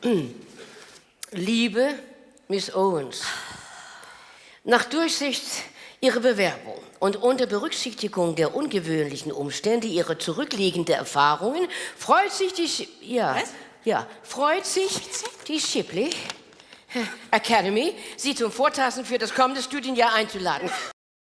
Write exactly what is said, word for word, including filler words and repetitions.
Liebe Miss Owens, nach Durchsicht Ihrer Bewerbung und unter Berücksichtigung der ungewöhnlichen Umstände Ihrer zurückliegenden Erfahrungen freut sich die... Ja, Was? ja, freut sich die Shipley Academy, Sie zum Vortasten für das kommende Studienjahr einzuladen.